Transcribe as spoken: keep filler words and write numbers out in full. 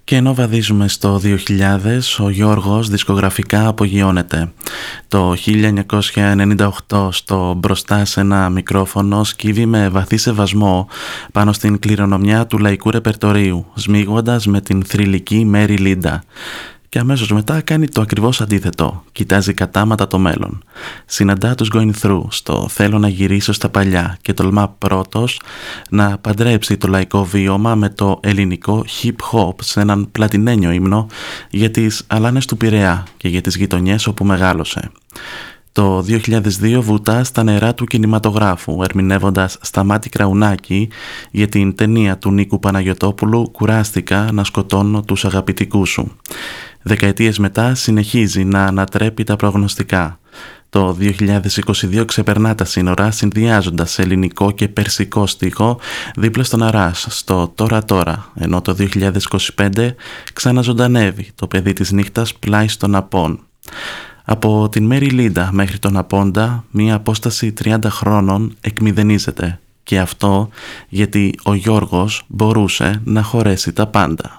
Και ενώ βαδίζουμε στο δύο χιλιάδες, ο Γιώργος δισκογραφικά απογειώνεται. Το χίλια εννιακόσια ενενήντα οκτώ στο «Μπροστά σε ένα μικρόφωνο» σκύβει με βαθύ σεβασμό πάνω στην κληρονομιά του λαϊκού ρεπερτορίου, σμίγοντας με την θρυλική Μέρι Λίντα. Και αμέσως μετά κάνει το ακριβώς αντίθετο, κοιτάζει κατάματα το μέλλον. Συναντά τους Going Through στο «Θέλω να γυρίσω στα παλιά» και τολμά πρώτος να παντρέψει το λαϊκό βίωμα με το ελληνικό hip hop σε έναν πλατινένιο ύμνο για τις αλάνες του Πειραιά και για τις γειτονιές όπου μεγάλωσε. Το δύο χιλιάδες δύο βουτά στα νερά του κινηματογράφου, ερμηνεύοντας Σταμάτη Κραουνάκη για την ταινία του Νίκου Παναγιωτόπουλου «Κουράστηκα να σκοτώνω τους αγαπητικούς σου». Δεκαετίες μετά συνεχίζει να ανατρέπει τα προγνωστικά. Το δύο χιλιάδες είκοσι δύο ξεπερνά τα σύνορα συνδυάζοντας ελληνικό και περσικό στίχο δίπλα στον Αράς στο «Τώρα Τώρα», ενώ το δύο χιλιάδες είκοσι πέντε ξαναζωντανεύει το παιδί της νύχτας πλάι στον Απών. Από την Μέρι Λίντα μέχρι τον Απόντα μία απόσταση τριάντα χρόνων εκμηδενίζεται, και αυτό γιατί ο Γιώργος μπορούσε να χωρέσει τα πάντα.